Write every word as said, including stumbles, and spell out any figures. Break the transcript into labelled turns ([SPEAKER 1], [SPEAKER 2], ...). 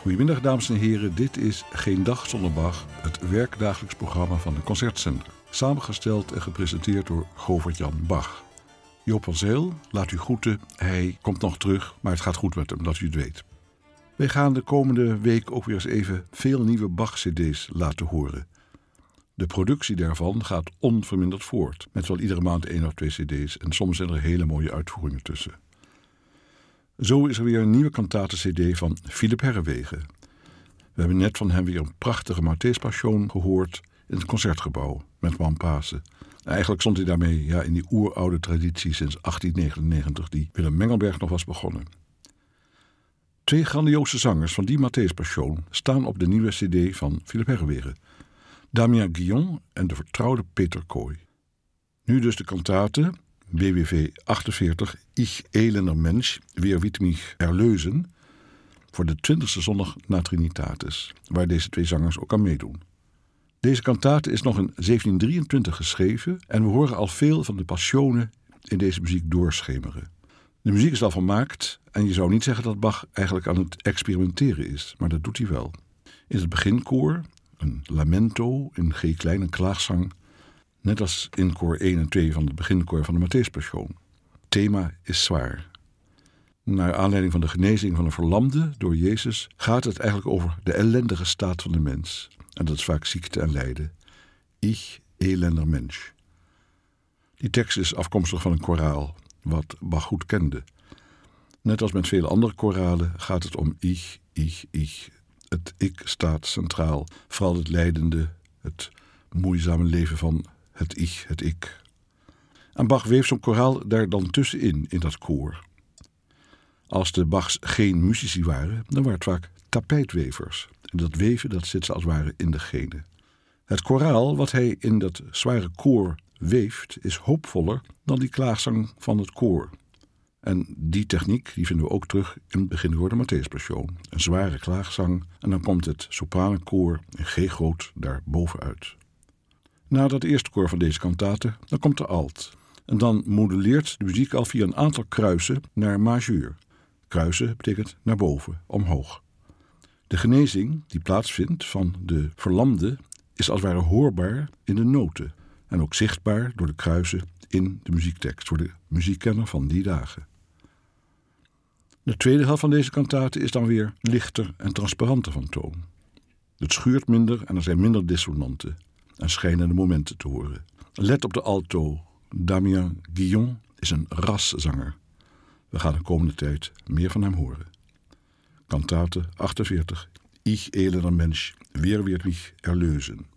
[SPEAKER 1] Goedemiddag dames en heren, dit is Geen Dag Zonder Bach, het werkdagelijks programma van de Concertzender. Samengesteld en gepresenteerd door Govert-Jan Bach. Joop van Zeel, laat u groeten, hij komt nog terug, maar het gaat goed met hem, dat u het weet. Wij gaan de komende week ook weer eens even veel nieuwe Bach-cd's laten horen. De productie daarvan gaat onverminderd voort, met wel iedere maand één of twee cd's en soms zijn er hele mooie uitvoeringen tussen. Zo is er weer een nieuwe kantaten-cd van Philipp Herreweghe. We hebben net van hem weer een prachtige Matthäus-passion gehoord in het Concertgebouw met Juan Pace. Eigenlijk stond hij daarmee ja, in die oeroude traditie sinds achttien negenennegentig die Willem Mengelberg nog was begonnen. Twee grandioze zangers van die Matthäus-passion staan op de nieuwe cd van Philipp Herreweghe. Damien Guillon en de vertrouwde Peter Kooi. Nu dus de kantate B W V achtenveertig Ich elender Mensch, wer wird mich erlösen, voor de twintigste zondag na Trinitatis, waar deze twee zangers ook aan meedoen. Deze kantate is nog in zeventien drieëntwintig geschreven en we horen al veel van de passionen in deze muziek doorschemeren. De muziek is al volmaakt en je zou niet zeggen dat Bach eigenlijk aan het experimenteren is, maar dat doet hij wel. In het beginkoor, een lamento in G klein, een klaagzang, net als in koor één en twee van het beginkoor van de Matthäus-passion. Het thema is zwaar. Naar aanleiding van de genezing van een verlamde door Jezus gaat het eigenlijk over de ellendige staat van de mens. En dat is vaak ziekte en lijden. Ich elender Mensch. Die tekst is afkomstig van een koraal, wat Bach goed kende. Net als met vele andere koralen gaat het om ich, ich, ich. Het ik staat centraal, vooral het lijdende, het moeizame leven van het ich, het ik. En Bach weeft zo'n koraal daar dan tussenin, in dat koor. Als de Bachs geen muzici waren, dan waren het vaak tapijtwevers. En dat weven, dat zit ze als het ware in de genen. Het koraal wat hij in dat zware koor weeft, is hoopvoller dan die klaagzang van het koor. En die techniek die vinden we ook terug in het begin door de Matthäus-passion. Een zware klaagzang en dan komt het sopranenkoor in G groot daar bovenuit. Na dat eerste koor van deze kantate, dan komt de alt. En dan modelleert de muziek al via een aantal kruisen naar majeur. Kruisen betekent naar boven, omhoog. De genezing die plaatsvindt van de verlamde is als het ware hoorbaar in de noten. En ook zichtbaar door de kruisen in de muziektekst, voor de muziekkenner van die dagen. De tweede helft van deze kantate is dan weer lichter en transparanter van toon. Het schuurt minder en er zijn minder dissonanten en schijnende momenten te horen. Let op de alto. Damien Guillon is een raszanger. We gaan de komende tijd meer van hem horen. Kantate achtenveertig. Ich elender Mensch, wer wird mich erlösen?